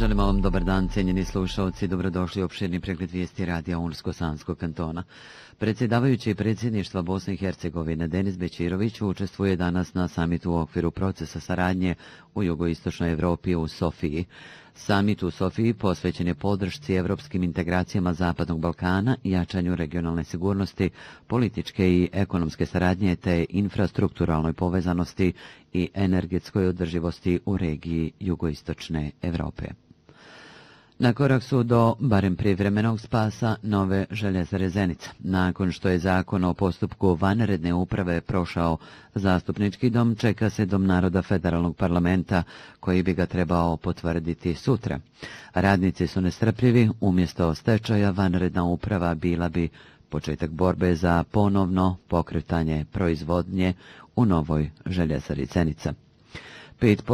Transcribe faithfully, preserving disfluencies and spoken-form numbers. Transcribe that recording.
Želimo vam dobar dan, cijenjeni slušalci, dobrodošli u opširni pregled vijesti radija Unsko-Sanskog kantona. Predsjedavajući predsjedništva Bosne i Hercegovine Denis Bećirović učestvuje danas na samitu u okviru procesa saradnje u jugoistočnoj Evropi u Sofiji. Samit u Sofiji posvećen je podršci evropskim integracijama Zapadnog Balkana, jačanju regionalne sigurnosti, političke i ekonomske saradnje te infrastrukturalnoj povezanosti i energetskoj održivosti u regiji jugoistočne Evrope. Na korak su do barem privremenog spasa nove željezare Zenica. Nakon što je zakon o postupku vanredne uprave prošao zastupnički dom, čeka se Dom naroda federalnog parlamenta koji bi ga trebao potvrditi sutra. Radnici su nestrpljivi, umjesto stečaja vanredna uprava bila bi početak borbe za ponovno pokretanje proizvodnje u novoj željezari Zenica. Pet